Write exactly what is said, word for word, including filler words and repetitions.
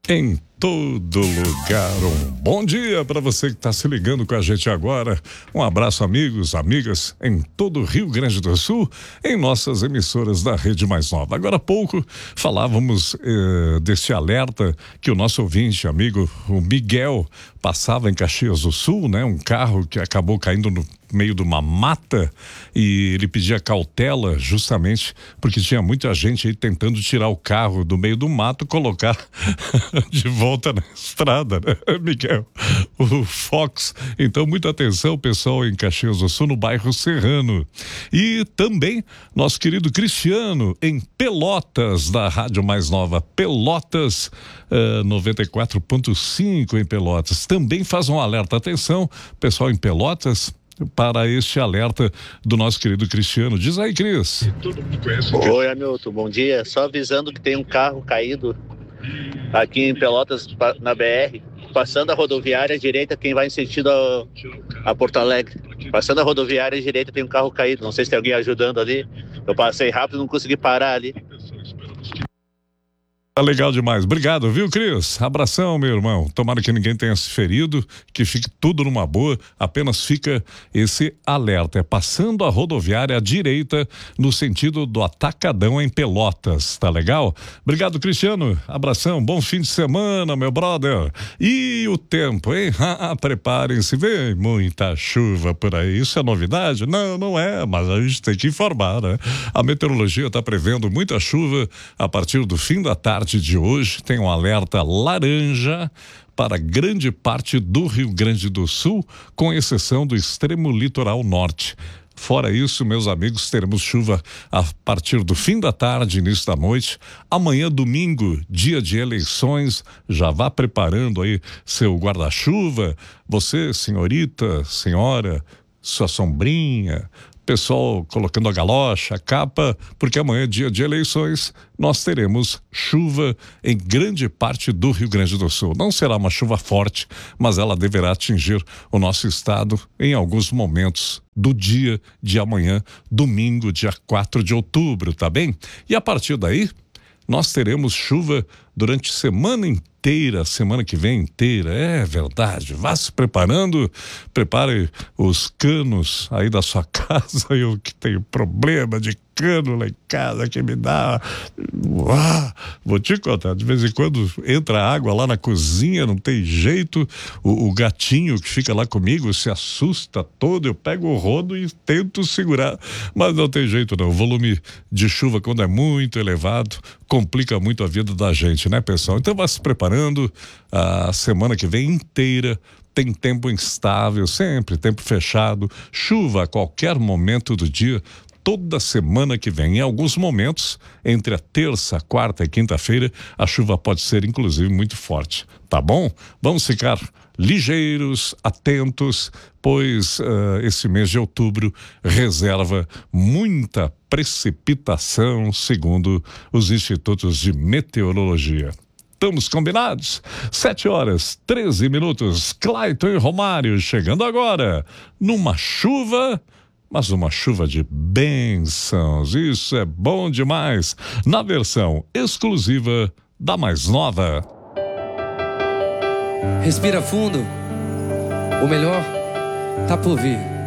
Em todo lugar, um bom dia para você que está se ligando com a gente agora. Um abraço, amigos, amigas, em todo o Rio Grande do Sul, em nossas emissoras da Rede Mais Nova. Agora há pouco falávamos eh, desse alerta que o nosso ouvinte, amigo, o Miguel, passava em Caxias do Sul, né? Um carro que acabou caindo no meio de uma mata e ele pedia cautela justamente porque tinha muita gente aí tentando tirar o carro do meio do mato, colocar de volta na estrada, né, Miguel? O Fox. Então, muita atenção, pessoal, em Caxias do Sul, no bairro Serrano. E também nosso querido Cristiano, em Pelotas, da Rádio Mais Nova, Pelotas, uh, noventa e quatro ponto cinco em Pelotas. Também faz um alerta, atenção, pessoal em Pelotas, para este alerta do nosso querido Cristiano. Diz aí, Cris. Oi, Hamilton, bom dia. Só avisando que tem um carro caído aqui em Pelotas, na B R, passando a rodoviária direita, quem vai em sentido a, a Porto Alegre. Passando a rodoviária direita tem um carro caído, não sei se tem alguém ajudando ali. Eu passei rápido, não consegui parar ali. Tá legal demais. Obrigado, viu, Cris? Abração, meu irmão. Tomara que ninguém tenha se ferido, que fique tudo numa boa. Apenas fica esse alerta. É passando a rodoviária à direita, no sentido do Atacadão, em Pelotas. Tá legal? Obrigado, Cristiano. Abração. Bom fim de semana, meu brother. E o tempo, hein? Ah, preparem-se. Vem muita chuva por aí. Isso é novidade? Não, não é, mas a gente tem que informar, né? A meteorologia está prevendo muita chuva a partir do fim da tarde de hoje. Tem um alerta laranja para grande parte do Rio Grande do Sul, com exceção do extremo litoral norte. Fora isso, meus amigos, teremos chuva a partir do fim da tarde, início da noite. Amanhã, domingo, dia de eleições, já vá preparando aí seu guarda-chuva. Você, senhorita, senhora, sua sombrinha, pessoal colocando a galocha, a capa, porque amanhã, dia de eleições, nós teremos chuva em grande parte do Rio Grande do Sul. Não será uma chuva forte, mas ela deverá atingir o nosso estado em alguns momentos do dia de amanhã, domingo, dia quatro de outubro, tá bem? E a partir daí, nós teremos chuva durante a semana inteira, semana que vem inteira, é verdade. Vá se preparando, prepare os canos aí da sua casa. Eu que tenho problema de cano lá em casa que me dá. Uau, vou te contar, de vez em quando entra água lá na cozinha, não tem jeito. O, o gatinho que fica lá comigo se assusta todo, eu pego o rodo e tento segurar, mas não tem jeito não. O volume de chuva, quando é muito elevado, complica muito a vida da gente, né, pessoal? Então vá se preparando, a semana que vem inteira tem tempo instável, sempre tempo fechado, chuva a qualquer momento do dia, toda semana que vem. Em alguns momentos, entre a terça, quarta e quinta-feira, a chuva pode ser inclusive muito forte, tá bom? Vamos ficar ligeiros, atentos, pois uh, esse mês de outubro reserva muita precipitação, segundo os institutos de meteorologia. Estamos combinados? Sete horas, treze minutos. Clayton e Romário chegando agora numa chuva, mas uma chuva de bênçãos. Isso é bom demais. Na versão exclusiva da Mais Nova. Respira fundo. O melhor tá por vir.